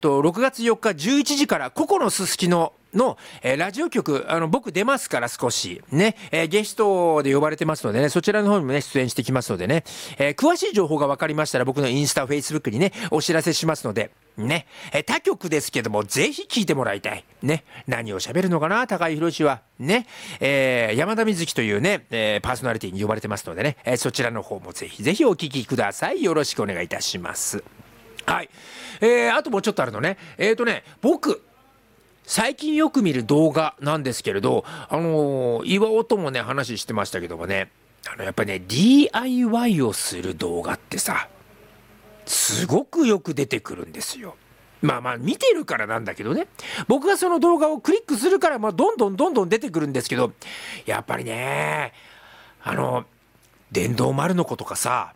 6月4日11時からココのすすきのラジオ局、僕出ますから少しね、ゲストで呼ばれてますのでね、そちらの方にもね、出演してきますのでね、詳しい情報が分かりましたら僕のインスタ、フェイスブックにね、お知らせしますので、ね、他局ですけども、ぜひ聞いてもらいたい。ね、何を喋るのかな、高井宏は。ね、山田瑞希というね、パーソナリティに呼ばれてますのでね、そちらの方もぜひぜひお聞きください。よろしくお願いいたします。はい。あともうちょっとあるのね。僕、最近よく見る動画なんですけれど、岩尾ともね話してましたけどもね、やっぱりね DIY をする動画ってさ、すごくよく出てくるんですよ。まあ見てるからなんだけどね、僕がその動画をクリックするからどんどん出てくるんですけど、やっぱりね電動丸の子とかさ、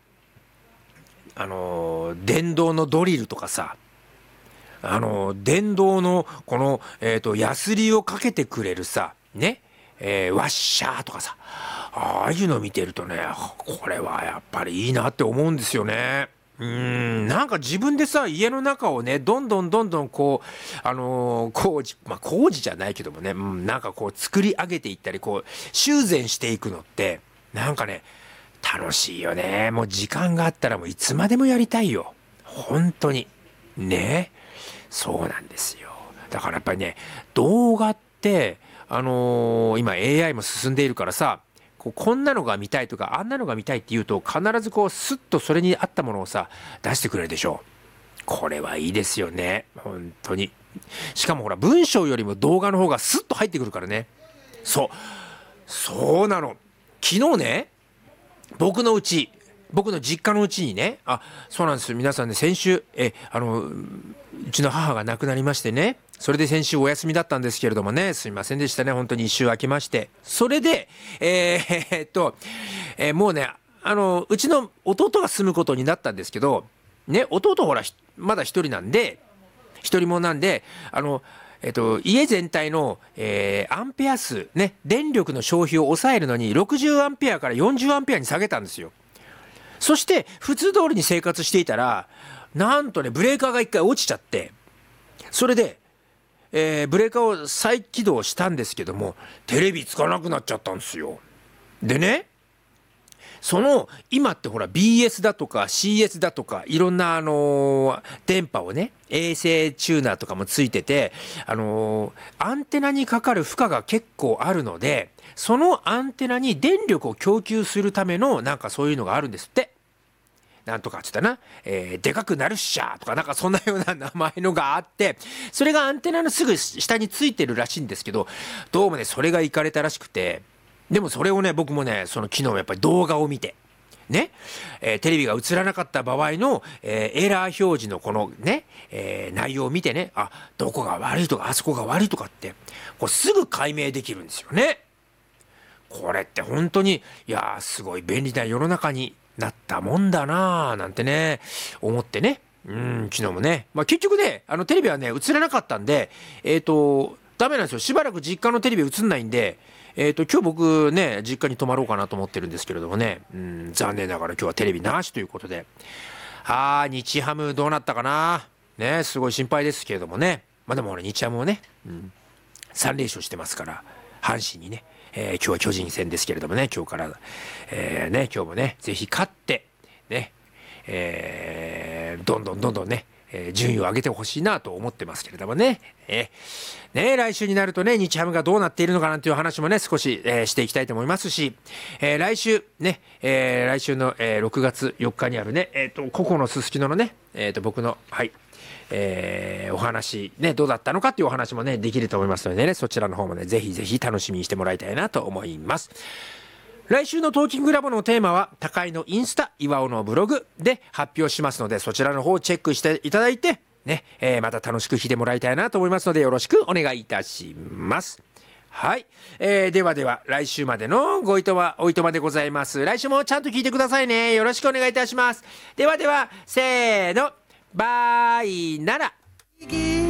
電動のドリルとかさ、電動のこの、ヤスリをかけてくれるさね、ワッシャーとかさ、ああいうの見てるとね、これはやっぱりいいなって思うんですよね。なんか自分でさ、家の中をねどんどんこう工事じゃないけどもね、なんかこう作り上げていったり、こう修繕していくのってなんかね楽しいよね。もう時間があったらもういつまでもやりたいよ、本当にね。そうなんですよ。だからやっぱりね、動画って今 AI も進んでいるからさ、こんなのが見たいとかあんなのが見たいって言うと、必ずこうスッとそれに合ったものをさ出してくれるでしょう。これはいいですよね、本当に。しかもほら、文章よりも動画の方がスッと入ってくるからね。そうなの。昨日ね、僕の実家のうちにね、そうなんですよ、皆さんね、先週うちの母が亡くなりましてね、それで先週お休みだったんですけれどもね、すいませんでしたね、本当に一週明けまして。それでもうね、うちの弟が住むことになったんですけどね、弟ほらまだ一人者なんで、家全体の、アンペア数ね、電力の消費を抑えるのに60アンペアから40アンペアに下げたんですよ。そして普通通りに生活していたら、なんとねブレーカーが一回落ちちゃって、それで、ブレーカーを再起動したんですけども、テレビつかなくなっちゃったんですよ。でね、今ってほら BS だとか CS だとかいろんな電波をね、衛星チューナーとかもついてて、アンテナにかかる負荷が結構あるので、そのアンテナに電力を供給するためのなんかそういうのがあるんですって。なんとかっつったな、でかくなるっしゃとか、なんかそんなような名前のがあって、それがアンテナのすぐ下についてるらしいんですけど、どうもねそれがいかれたらしくて、でもそれをね僕もね昨日やっぱり動画を見てね、テレビが映らなかった場合の、エラー表示のこのね、内容を見てね、どこが悪いとかあそこが悪いとかってこうすぐ解明できるんですよね。これって本当にすごい便利な世の中になったもんだなぁなんてね思ってね、昨日もね、結局ねテレビはね映らなかったんでダメなんですよ。しばらく実家のテレビ映んないんで、今日僕ね実家に泊まろうかなと思ってるんですけれどもね、残念ながら今日はテレビなしということで、日ハムどうなったかなね、すごい心配ですけれどもね。でも日ハムをね、3連勝してますから阪神にね、今日は巨人戦ですけれどもね、今日から、今日もねぜひ勝ってね、どんどんね、順位を上げてほしいなと思ってますけれどもね。来週になるとね、日ハムがどうなっているのかなんていう話もね少し、していきたいと思いますし、来週ね、来週の、6月4日にあるね、ココのすすきののね、僕のお話ねどうだったのかっていうお話もねできると思いますのでね、そちらの方もねぜひぜひ楽しみにしてもらいたいなと思います。来週のトーキングラボのテーマは高井のインスタ、岩尾のブログで発表しますので、そちらの方をチェックしていただいてね、また楽しく聞いてもらいたいなと思いますので、よろしくお願いいたします。はい、では来週までのおいとまでございます。来週もちゃんと聞いてくださいね。よろしくお願いいたします。ではせーの、バイなら。